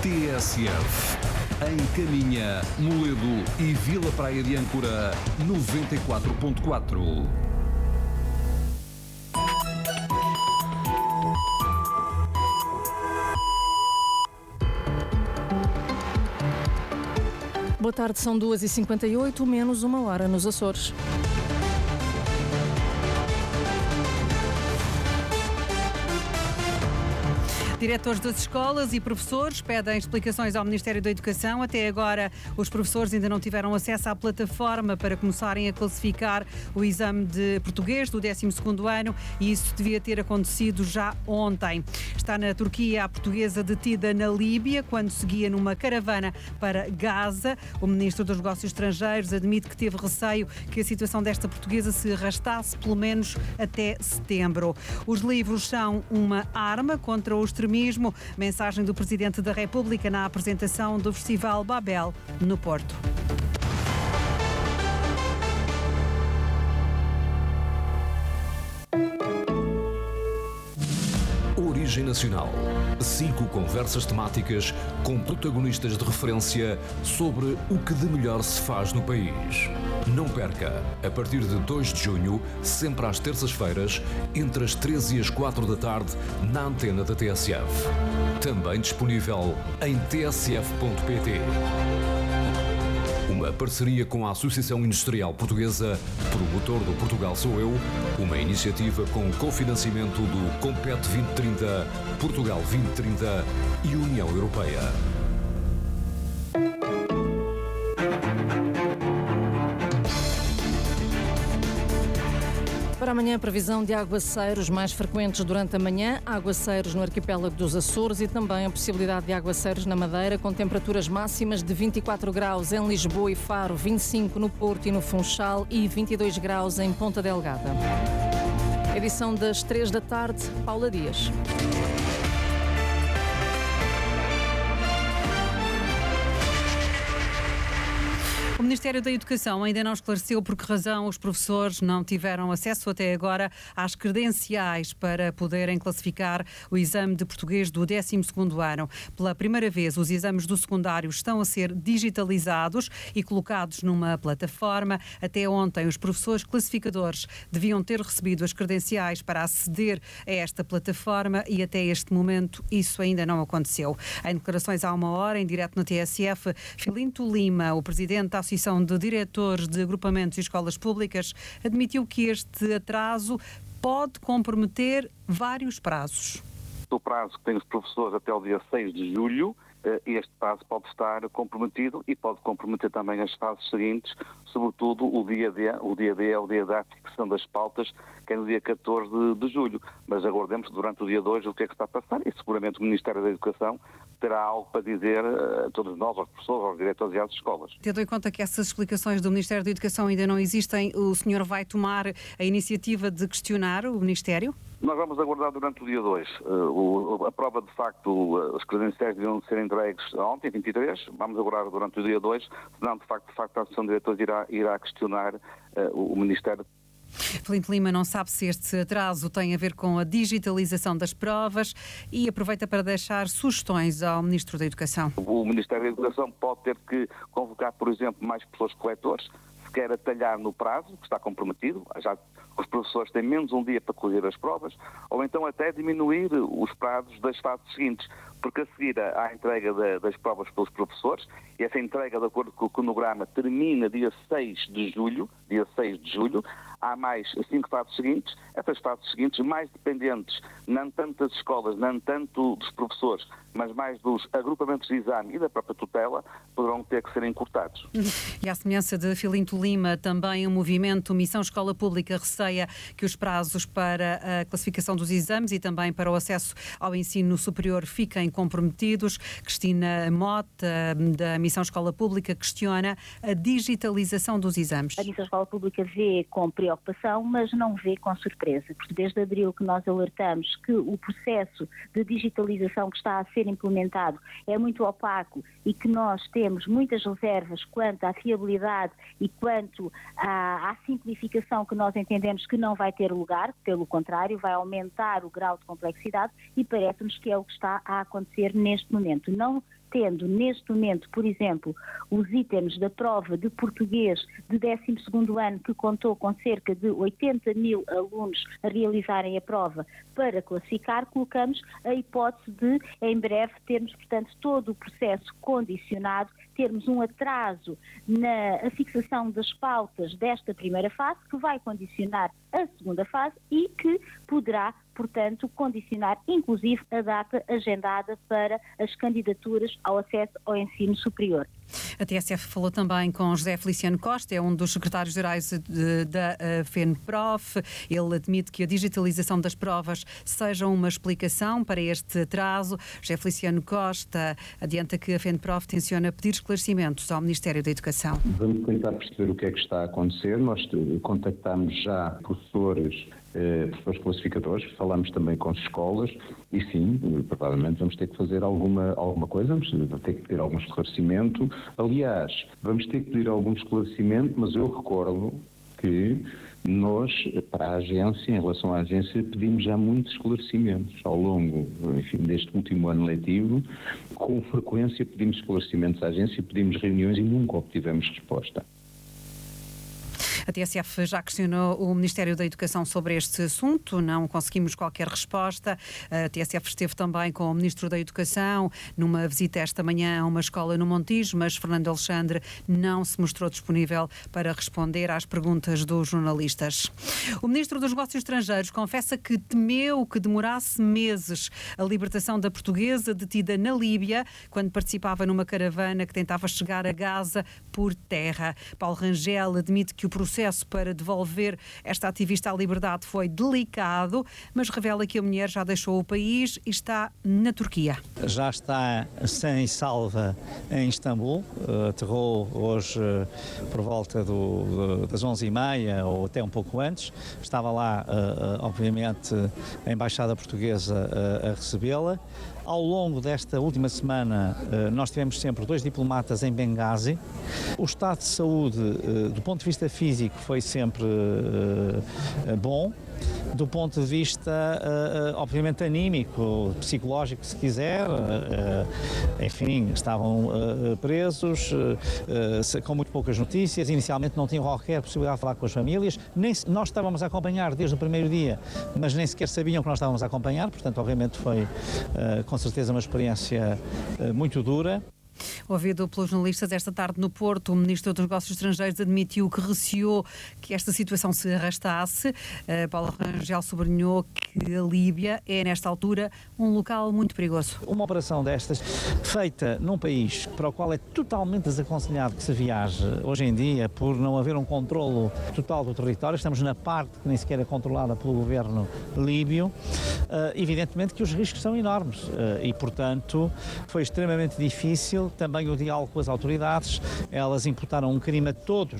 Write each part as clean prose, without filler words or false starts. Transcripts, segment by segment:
TSF. Em Caminha, Moledo e Vila Praia de Âncora, 94.4. Boa tarde, são 2h58, menos uma hora nos Açores. Diretores das escolas e professores pedem explicações ao Ministério da Educação. Até agora, os professores ainda não tiveram acesso à plataforma para começarem a classificar o exame de português do 12º ano e isso devia ter acontecido já ontem. Está na Turquia a portuguesa detida na Líbia quando seguia numa caravana para Gaza. O Ministro dos Negócios Estrangeiros admite que teve receio que a situação desta portuguesa se arrastasse pelo menos até setembro. Os livros são uma arma contra o extremismo. Mensagem do Presidente da República na apresentação do Festival Babel, no Porto. Origem Nacional. 5 conversas temáticas com protagonistas de referência sobre o que de melhor se faz no país. Não perca, a partir de 2 de junho, sempre às terças-feiras, entre as 13 e as 4 da tarde, na antena da TSF. Também disponível em tsf.pt. Uma parceria com a Associação Industrial Portuguesa, promotor do Portugal Sou Eu, uma iniciativa com cofinanciamento do Compete 2030, Portugal 2030 e União Europeia. Para amanhã, previsão de aguaceiros mais frequentes durante a manhã, aguaceiros no arquipélago dos Açores e também a possibilidade de aguaceiros na Madeira, com temperaturas máximas de 24 graus em Lisboa e Faro, 25 no Porto e no Funchal e 22 graus em Ponta Delgada. Edição das 3 da tarde, Paula Dias. O Ministério da Educação ainda não esclareceu por que razão os professores não tiveram acesso até agora às credenciais para poderem classificar o exame de português do 12º ano. Pela primeira vez, os exames do secundário estão a ser digitalizados e colocados numa plataforma. Até ontem, os professores classificadores deviam ter recebido as credenciais para aceder a esta plataforma e até este momento isso ainda não aconteceu. Em declarações há uma hora, em direto na TSF, Filinto Lima, o presidente da Associação de Diretores de Agrupamentos e Escolas Públicas, admitiu que este atraso pode comprometer vários prazos. O prazo que têm os professores até o dia 6 de julho, este prazo pode estar comprometido e pode comprometer também as fases seguintes, sobretudo o dia D é o dia da fixação das pautas, que é no dia 14 de julho. Mas aguardemos durante o dia 2 o que é que está a passar e seguramente o Ministério da Educação terá algo para dizer a todos nós, aos professores, aos diretores e às escolas. Tendo em conta que essas explicações do Ministério da Educação ainda não existem, o senhor vai tomar a iniciativa de questionar o Ministério? Nós vamos aguardar durante o dia 2. A prova, de facto, as credenciais deviam ser entregues ontem, 23. Vamos aguardar durante o dia 2. Senão, de facto, a Associação de Diretores irá questionar o Ministério. Filinto Lima não sabe se este atraso tem a ver com a digitalização das provas e aproveita para deixar sugestões ao Ministro da Educação. O Ministério da Educação pode ter que convocar, por exemplo, mais pessoas coletores, se quer atalhar no prazo, que está comprometido, já os professores têm menos um dia para corrigir as provas, ou então até diminuir os prazos das fases seguintes, porque a seguir à entrega das provas pelos professores, e essa entrega, de acordo com o cronograma, termina dia 6 de julho, há mais 5 fases seguintes, essas fases seguintes mais dependentes, não tanto das escolas, não tanto dos professores, mas mais dos agrupamentos de exame e da própria tutela, poderão ter que ser encurtados. E à semelhança de Filinto Lima, também o movimento Missão Escola Pública receia que os prazos para a classificação dos exames e também para o acesso ao ensino superior fiquem comprometidos. Cristina Mota, da Missão Escola Pública, questiona a digitalização dos exames. A Missão Escola Pública vê com preocupação, mas não vê com surpresa, porque desde abril que nós alertamos que o processo de digitalização que está a ser implementado é muito opaco e que nós temos muitas reservas quanto à fiabilidade e quanto à simplificação que nós entendemos que não vai ter lugar, pelo contrário, vai aumentar o grau de complexidade e parece-nos que é o que está a acontecer neste momento. Não tendo neste momento, por exemplo, os itens da prova de português de 12º ano, que contou com cerca de 80 mil alunos a realizarem a prova para classificar, colocamos a hipótese de, em breve, termos, portanto, todo o processo condicionado, termos um atraso na fixação das pautas desta primeira fase, que vai condicionar a segunda fase e que poderá, portanto, condicionar inclusive a data agendada para as candidaturas ao acesso ao ensino superior. A TSF falou também com José Feliciano Costa, é um dos secretários-gerais da FENPROF. Ele admite que a digitalização das provas seja uma explicação para este atraso. José Feliciano Costa adianta que a FENPROF tenciona pedir esclarecimentos ao Ministério da Educação. Vamos tentar perceber o que é que está a acontecer. Nós contactámos já professores classificadores, falamos também com as escolas e sim, provavelmente vamos ter que fazer alguma coisa, vamos ter que pedir algum esclarecimento. Aliás, vamos ter que pedir algum esclarecimento, mas eu recordo que nós, para a agência, em relação à agência, pedimos já muitos esclarecimentos ao longo, deste último ano letivo. Com frequência pedimos esclarecimentos à agência, pedimos reuniões e nunca obtivemos resposta. A TSF já questionou o Ministério da Educação sobre este assunto, não conseguimos qualquer resposta. A TSF esteve também com o Ministro da Educação numa visita esta manhã a uma escola no Montijo, mas Fernando Alexandre não se mostrou disponível para responder às perguntas dos jornalistas. O Ministro dos Negócios Estrangeiros confessa que temeu que demorasse meses a libertação da portuguesa detida na Líbia, quando participava numa caravana que tentava chegar a Gaza por terra. Paulo Rangel admite que o processo para devolver esta ativista à liberdade foi delicado, mas revela que a mulher já deixou o país e está na Turquia. Já está sem salva em Istambul, aterrou hoje por volta das 11h30 ou até um pouco antes. Estava lá, obviamente, a Embaixada Portuguesa a recebê-la. Ao longo desta última semana, nós tivemos sempre 2 diplomatas em Benghazi. O estado de saúde, do ponto de vista físico, foi sempre bom. Do ponto de vista, obviamente, anímico, psicológico, se quiser, enfim, estavam presos, com muito poucas notícias. Inicialmente não tinham qualquer possibilidade de falar com as famílias. Nós estávamos a acompanhar desde o primeiro dia, mas nem sequer sabiam que nós estávamos a acompanhar. Portanto, obviamente, foi com certeza uma experiência muito dura. Ouvido pelos jornalistas esta tarde no Porto, o Ministro dos Negócios Estrangeiros admitiu que receou que esta situação se arrastasse. Paulo Rangel sublinhou que a Líbia é, nesta altura, um local muito perigoso. Uma operação destas, feita num país para o qual é totalmente desaconselhado que se viaje hoje em dia, por não haver um controlo total do território, estamos na parte que nem sequer é controlada pelo governo líbio, evidentemente que os riscos são enormes e, portanto, foi extremamente difícil também o diálogo com as autoridades. Elas imputaram um crime a todos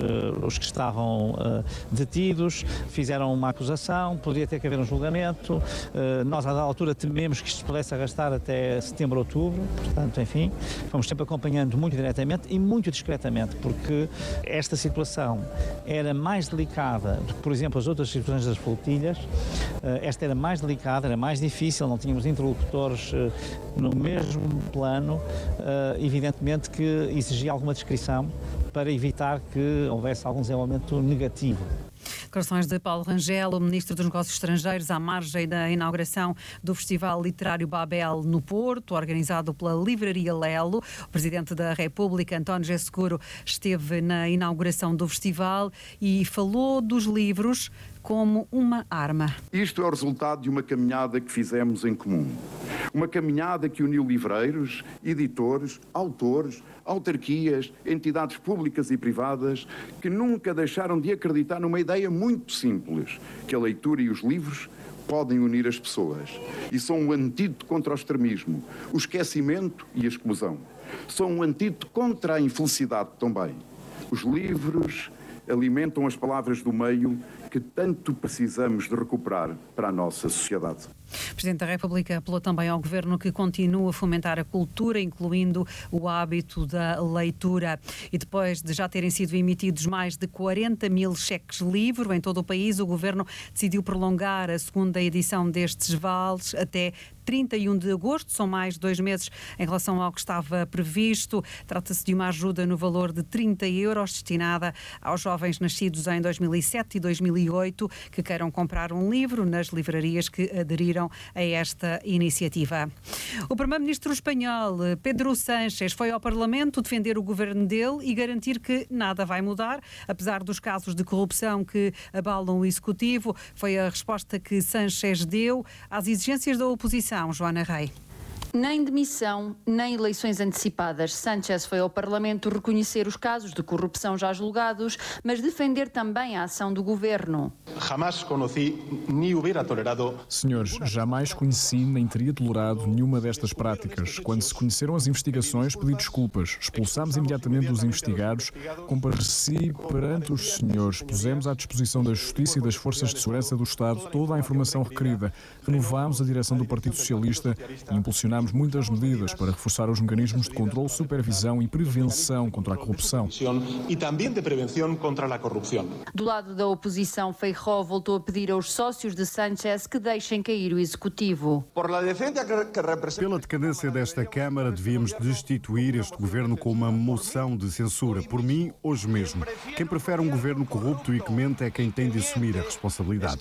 os que estavam detidos, fizeram uma acusação, poderia ter que haver um julgamento. Nós, à altura, tememos que isto pudesse arrastar até setembro, outubro. Portanto, enfim, fomos sempre acompanhando muito diretamente e muito discretamente, porque esta situação era mais delicada do que, por exemplo, as outras situações das flotilhas. Esta era mais delicada, era mais difícil, não tínhamos interlocutores no mesmo plano. Evidentemente que exigia alguma discrição para evitar que houvesse algum desenvolvimento negativo. Declarações de Paulo Rangel, o Ministro dos Negócios Estrangeiros, à margem da inauguração do Festival Literário Babel no Porto, organizado pela Livraria Lelo. O Presidente da República, António José Seguro, esteve na inauguração do festival e falou dos livros como uma arma. Isto é o resultado de uma caminhada que fizemos em comum. Uma caminhada que uniu livreiros, editores, autores, autarquias, entidades públicas e privadas que nunca deixaram de acreditar numa ideia muito simples, que a leitura e os livros podem unir as pessoas e são um antídoto contra o extremismo, o esquecimento e a exclusão. São um antídoto contra a infelicidade também. Os livros alimentam as palavras do meio que tanto precisamos de recuperar para a nossa sociedade. O Presidente da República apelou também ao Governo que continue a fomentar a cultura, incluindo o hábito da leitura. E depois de já terem sido emitidos mais de 40 mil cheques livre em todo o país, o Governo decidiu prolongar a segunda edição destes vales até 31 de agosto, são mais 2 meses em relação ao que estava previsto. Trata-se de uma ajuda no valor de 30 euros destinada aos jovens nascidos em 2007 e 2008 que queiram comprar um livro nas livrarias que aderiram a esta iniciativa. O primeiro-ministro espanhol, Pedro Sánchez, foi ao Parlamento defender o governo dele e garantir que nada vai mudar, apesar dos casos de corrupção que abalam o Executivo. Foi a resposta que Sánchez deu às exigências da oposição. Joana Rei. Nem demissão, nem eleições antecipadas. Sánchez foi ao Parlamento reconhecer os casos de corrupção já julgados, mas defender também a ação do governo. Senhores, jamais conheci nem teria tolerado nenhuma destas práticas. Quando se conheceram as investigações, pedi desculpas. Expulsámos imediatamente os investigados, compareci perante os senhores, pusemos à disposição da Justiça e das Forças de Segurança do Estado toda a informação requerida, renovámos a direção do Partido Socialista e impulsionámos muitas medidas para reforçar os mecanismos de controle, supervisão e prevenção contra a corrupção. E também de prevenção contra a corrupção. Do lado da oposição, Feijóo voltou a pedir aos sócios de Sánchez que deixem cair o Executivo. Pela decadência desta Câmara, devíamos destituir este governo com uma moção de censura. Por mim, hoje mesmo. Quem prefere um governo corrupto e que mente é quem tem de assumir a responsabilidade.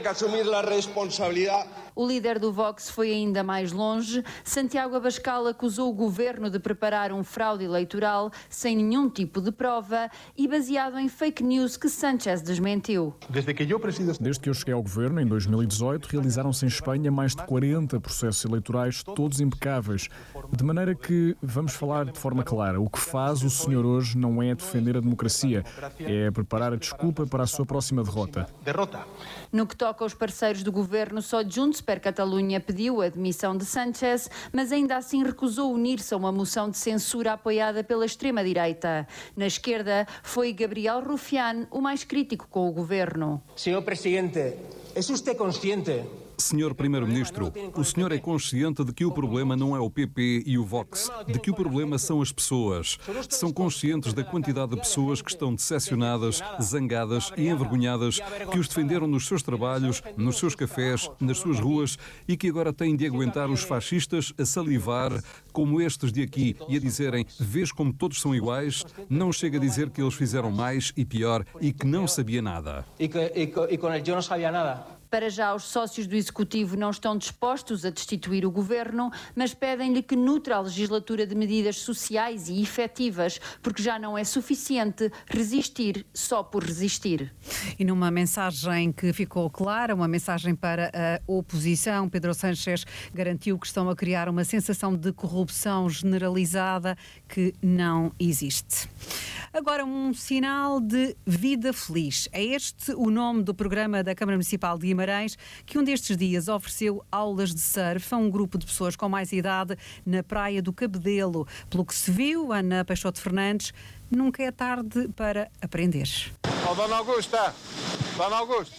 O líder do Vox foi ainda mais longe. Santiago Abascal acusou o governo de preparar um fraude eleitoral sem nenhum tipo de prova e baseado em fake news que Sánchez desmentiu. Desde que eu cheguei ao governo, em 2018, realizaram-se em Espanha mais de 40 processos eleitorais, todos impecáveis. De maneira que, vamos falar de forma clara, o que faz o senhor hoje não é defender a democracia, é preparar a desculpa para a sua próxima derrota. No que toca aos parceiros do governo, só Junts per Catalunya pediu a demissão de Sánchez, mas ainda assim recusou unir-se a uma moção de censura apoiada pela extrema-direita. Na esquerda, foi Gabriel Rufián o mais crítico com o governo. Senhor Presidente, é você consciente? Senhor Primeiro-Ministro, o senhor é consciente de que o problema não é o PP e o Vox, de que o problema são as pessoas. São conscientes da quantidade de pessoas que estão decepcionadas, zangadas e envergonhadas, que os defenderam nos seus trabalhos, nos seus cafés, nas suas ruas e que agora têm de aguentar os fascistas a salivar, como estes de aqui, e a dizerem: vês como todos são iguais? Não chega a dizer que eles fizeram mais e pior e que não sabia nada. E com ele eu não sabia nada. Para já, os sócios do Executivo não estão dispostos a destituir o governo, mas pedem-lhe que nutra a legislatura de medidas sociais e efetivas, porque já não é suficiente resistir só por resistir. E numa mensagem que ficou clara, uma mensagem para a oposição, Pedro Sánchez garantiu que estão a criar uma sensação de corrupção generalizada que não existe. Agora, um sinal de vida feliz. É este o nome do programa da Câmara Municipal de Guimarães, que um destes dias ofereceu aulas de surf a um grupo de pessoas com mais idade na praia do Cabedelo. Pelo que se viu, Ana Peixoto Fernandes, nunca é tarde para aprender. Oh, Dona Augusta! Dona Augusta!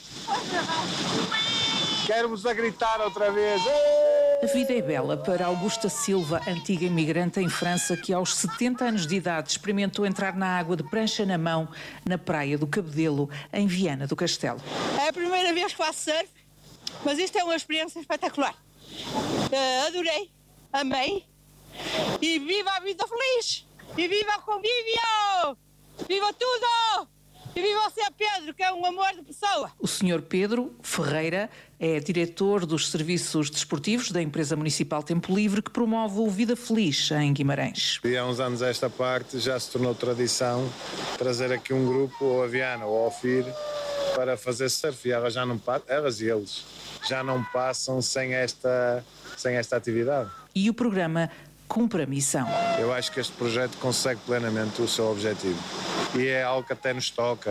Quero-vos a gritar outra vez! A vida é bela para Augusta Silva, antiga imigrante em França, que aos 70 anos de idade experimentou entrar na água de prancha na mão na praia do Cabedelo, em Viana do Castelo. É a primeira vez que faço surf, mas isto é uma experiência espetacular. Adorei, amei e viva a vida feliz! E viva o convívio! Viva tudo! E viva o Sr. Pedro, que é um amor de pessoa. O Sr. Pedro Ferreira é diretor dos serviços desportivos da empresa municipal Tempo Livre, que promove o Vida Feliz em Guimarães. E há uns anos a esta parte já se tornou tradição trazer aqui um grupo, ou a Viana ou ao FIR, para fazer surf. E elas já não passam, elas e eles já não passam sem esta atividade. E o programa cumpre a missão. Eu acho que este projeto consegue plenamente o seu objetivo. E é algo que até nos toca,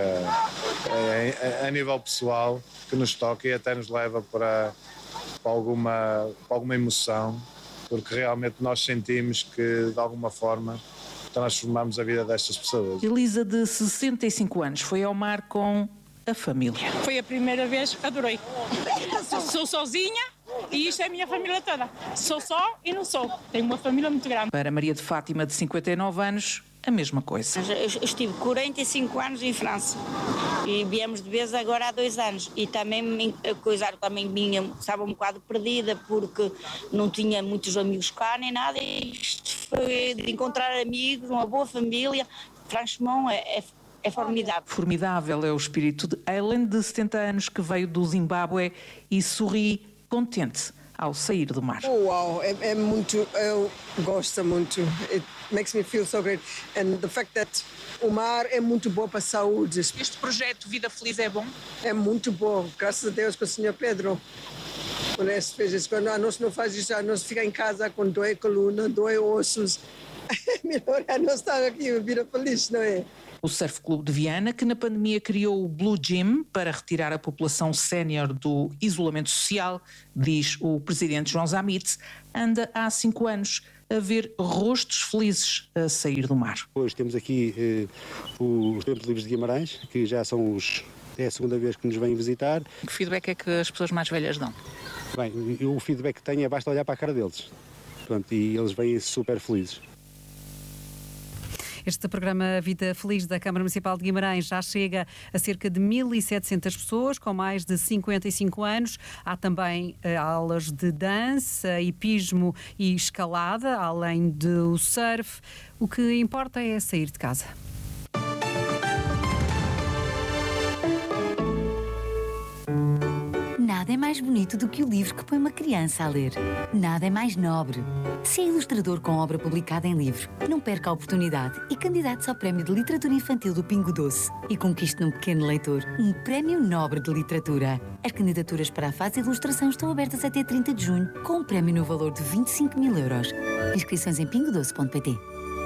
a nível pessoal, que nos toca e até nos leva para alguma emoção, porque realmente nós sentimos que, de alguma forma, transformamos a vida destas pessoas. Elisa, de 65 anos, foi ao mar com a família. Foi a primeira vez, adorei. Sou sozinha, E isto é a minha família toda. Sou só e não sou. Tenho uma família muito grande. Para Maria de Fátima, de 59 anos, a mesma coisa. Eu estive 45 anos em França e viemos de vez agora há 2 anos. E também, também estava um bocado perdida porque não tinha muitos amigos cá nem nada. E isto foi de encontrar amigos, uma boa família. Franchement, é formidável. Formidável é o espírito de Ellen, de 70 anos, que veio do Zimbábue e sorri contente ao sair do mar. Uau, é muito, eu gosto muito. It makes me feel so great. And the fact that o mar é muito bom para a saúde. Este projeto Vida Feliz é bom? É muito bom, graças a Deus com o Sr. Pedro. Quando ele fez isso, quando a nós não faz isso, a nós fica em casa com dói coluna, dói ossos. É melhor a nós estar aqui, Vida Feliz, não é? O Surf Clube de Viana, que na pandemia criou o Blue Gym para retirar a população sénior do isolamento social, diz o presidente João Zamitz, anda há 5 anos a ver rostos felizes a sair do mar. Hoje temos aqui os Templos Livres de Guimarães, que já são é a segunda vez que nos vêm visitar. Que feedback é que as pessoas mais velhas dão? Bem, o feedback que tenho é basta olhar para a cara deles. Pronto, e eles vêm super felizes. Este programa Vida Feliz da Câmara Municipal de Guimarães já chega a cerca de 1.700 pessoas com mais de 55 anos. Há também aulas de dança, hipismo e escalada, além do surf. O que importa é sair de casa. Nada é mais bonito do que o livro que põe uma criança a ler. Nada é mais nobre. Se é ilustrador com obra publicada em livro, não perca a oportunidade e candidate-se ao Prémio de Literatura Infantil do Pingo Doce e conquiste num pequeno leitor um Prémio Nobre de Literatura. As candidaturas para a fase de ilustração estão abertas até 30 de junho, com um prémio no valor de 25.000 euros. Inscrições em pingodoce.pt.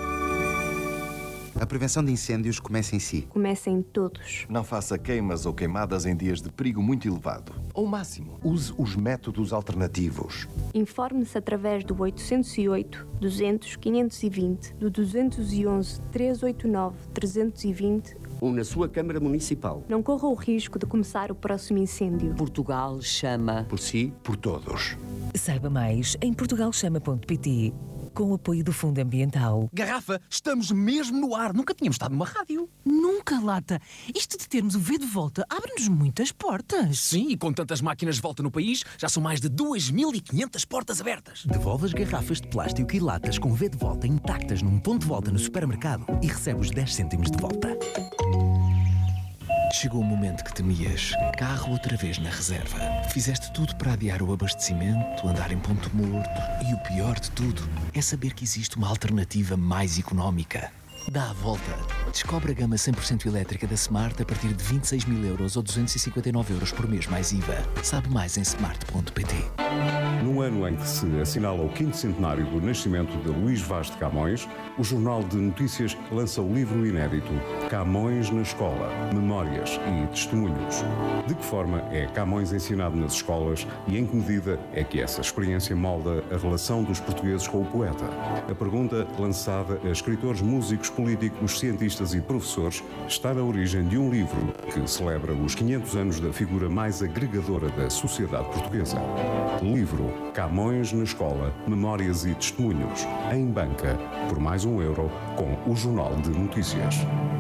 A prevenção de incêndios começa em si. Começa em todos. Não faça queimas ou queimadas em dias de perigo muito elevado. Ao máximo, use os métodos alternativos. Informe-se através do 808 200 520, do 211 389 320 ou na sua Câmara Municipal. Não corra o risco de começar o próximo incêndio. Portugal chama. Por si, por todos. Saiba mais em portugalchama.pt. Com o apoio do Fundo Ambiental. Garrafa, estamos mesmo no ar. Nunca tínhamos estado numa rádio. Nunca, Lata. Isto de termos o V de volta abre-nos muitas portas. Sim, e com tantas máquinas de volta no país, já são mais de 2.500 portas abertas. Devolve as garrafas de plástico e latas com V de volta intactas num ponto de volta no supermercado e recebe os 10 cêntimos de volta. Chegou o momento que temias. Carro outra vez na reserva. Fizeste tudo para adiar o abastecimento, andar em ponto morto. E o pior de tudo é saber que existe uma alternativa mais económica. Dá a volta. Descobre a gama 100% elétrica da Smart a partir de 26.000 euros ou 259 euros por mês mais IVA. Sabe mais em smart.pt. No ano em que se assinala o 5º centenário do nascimento de Luís Vaz de Camões, o Jornal de Notícias lança o livro inédito Camões na Escola, Memórias e Testemunhos. De que forma é Camões ensinado nas escolas e em que medida é que essa experiência molda a relação dos portugueses com o poeta? A pergunta, lançada a escritores, músicos, políticos, cientistas e professores, está na origem de um livro que celebra os 500 anos da figura mais agregadora da sociedade portuguesa. Livro Camões na Escola, Memórias e Testemunhos, em banca, por mais €1, com o Jornal de Notícias.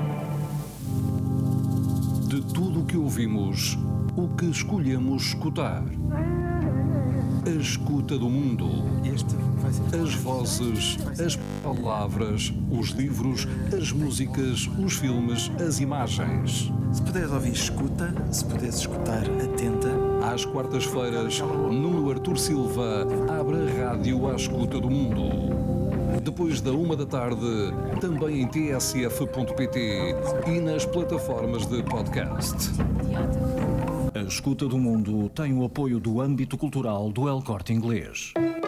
De tudo o que ouvimos, o que escolhemos escutar. A escuta do mundo. As vozes, as palavras, os livros, as músicas, os filmes, as imagens. Se puderes ouvir, escuta. Se puderes escutar, atenta. Às quartas-feiras, Nuno Artur Silva abre a rádio à escuta do mundo. Depois da 1 da tarde, também em tsf.pt e nas plataformas de podcast. A Escuta do Mundo tem o apoio do âmbito cultural do El Corte Inglês.